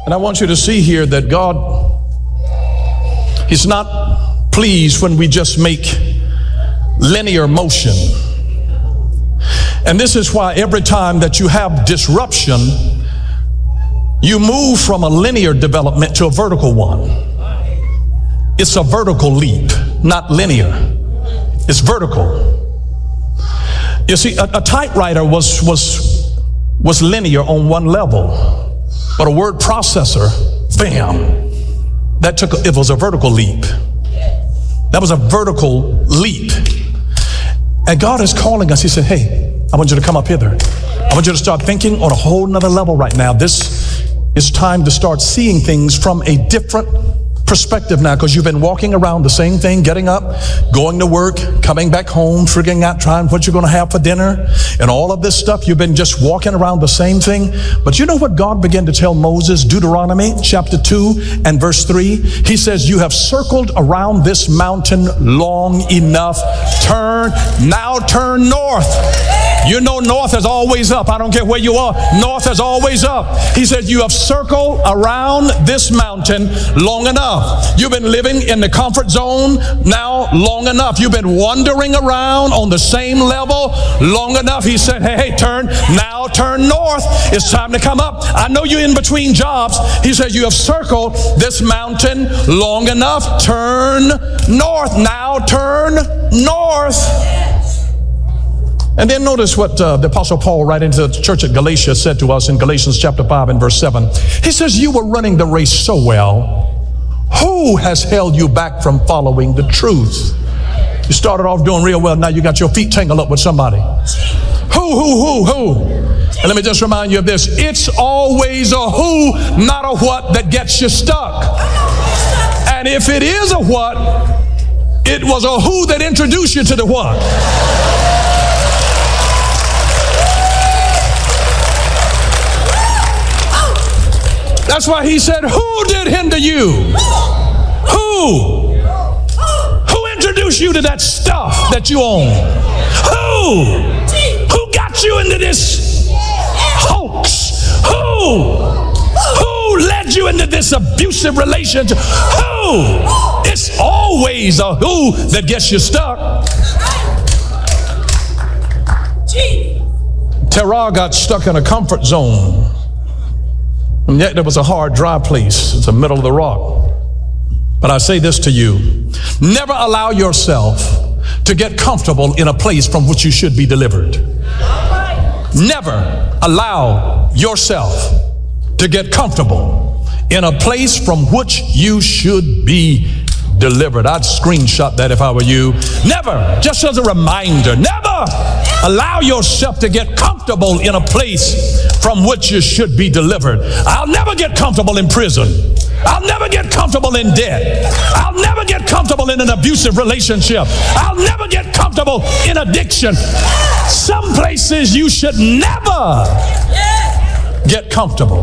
And I want you to see here that God, He's not pleased when we just make linear motion. And this is why every time that you have disruption, you move from a linear development to a vertical one. It's a vertical leap, not linear. It's vertical. You see, a typewriter was linear on one level. But a word processor, bam, it was a vertical leap. That was a vertical leap. And God is calling us. He said, hey, I want you to come up hither. I want you to start thinking on a whole nother level right now. This is time to start seeing things from a different perspective now, because you've been walking around the same thing, getting up, going to work, coming back home, figuring out, trying what you're going to have for dinner, and all of this stuff. You've been just walking around the same thing. But you know what God began to tell Moses? Deuteronomy chapter 2 and verse 3. He says, you have circled around this mountain long enough. Turn north. You know north is always up. I don't care where you are. North is always up. He says, you have circled around this mountain long enough. You've been living in the comfort zone now long enough. You've been wandering around on the same level long enough. He said, hey, turn north. It's time to come up. I know you're in between jobs. He said, you have circled this mountain long enough. Turn north. Now turn north. And then notice what the Apostle Paul, writing to the church at Galatia, said to us in Galatians chapter 5 and verse 7. He says, you were running the race so well. Who has held you back from following the truth? You started off doing real well. Now you got your feet tangled up with somebody. Who? And let me just remind you of this. It's always a who, not a what, that gets you stuck. And if it is a what, it was a who that introduced you to the what. That's why he said, who did hinder you? Who introduced you to that stuff that you own? Who got you into this hoax? Who led you into this abusive relationship? Who? It's always a who that gets you stuck. Terah got stuck in a comfort zone. And yet there was a hard, dry place. It's the middle of the rock. But I say this to you. Never allow yourself to get comfortable in a place from which you should be delivered. Never allow yourself to get comfortable in a place from which you should be delivered. I'd screenshot that if I were you. Never, just as a reminder, never allow yourself to get comfortable in a place from which you should be delivered. I'll never get comfortable in prison. I'll never get comfortable in debt. I'll never get comfortable in an abusive relationship. I'll never get comfortable in addiction. Some places you should never get comfortable.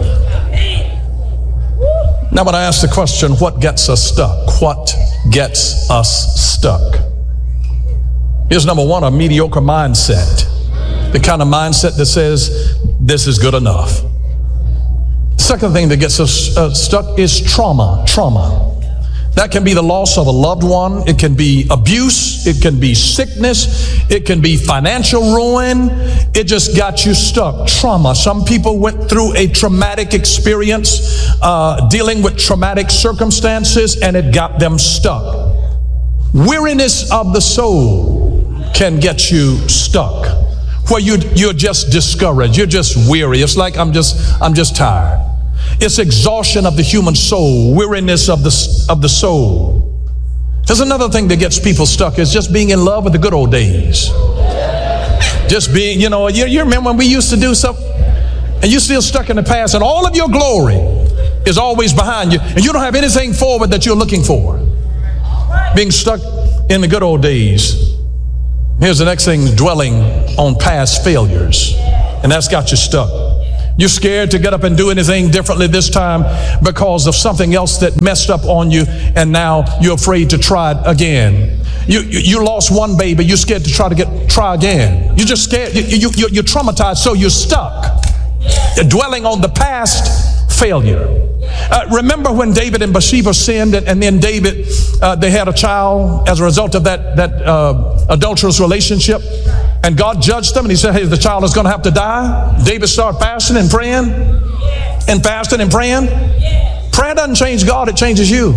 Now, when I ask the question, what gets us stuck? What gets us stuck? Here's number one, a mediocre mindset. The kind of mindset that says, this is good enough. Second thing that gets us stuck is trauma. That can be the loss of a loved one. It can be abuse. It can be sickness. It can be financial ruin. It just got you stuck. Trauma. Some people went through a traumatic experience, dealing with traumatic circumstances, and it got them stuck. Weariness of the soul can get you stuck, where you're just discouraged. You're just weary. It's like, I'm just tired. It's exhaustion of the human soul, weariness of the soul. There's another thing that gets people stuck, is just being in love with the good old days. Just being, you remember when we used to do something, and you're still stuck in the past, and all of your glory is always behind you, and you don't have anything forward that you're looking for. Being stuck in the good old days. Here's the next thing, dwelling on past failures, and that's got you stuck. You're scared to get up and do anything differently this time because of something else that messed up on you, and now you're afraid to try it again. You lost one baby, you're scared to try again. You're just scared. You're traumatized, so you're stuck. You're dwelling on the past failure. Remember when David and Bathsheba sinned, and then David, they had a child as a result of that adulterous relationship, and God judged them, and he said, hey, the child is going to have to die. David started fasting and praying, and fasting and praying. Prayer doesn't change God, it changes you.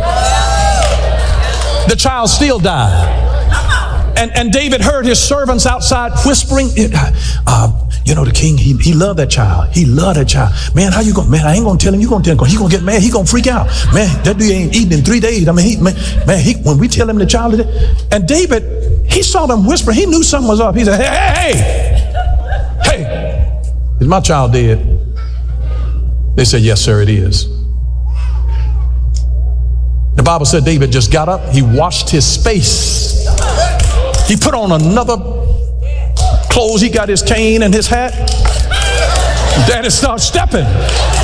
The child still died. And David heard his servants outside whispering, the king, he loved that child. He loved that child. Man, how you going? Man, I ain't going to tell him. You going to tell him. He going to get mad. He going to freak out. Man, that dude ain't eating in 3 days. I mean, when we tell him the child, and David, he saw them whisper. He knew something was up. He said, hey, is my child dead? They said, yes, sir, it is. The Bible said David just got up. He washed his face. He put on another clothes. He got his cane and his hat. Daddy started stepping.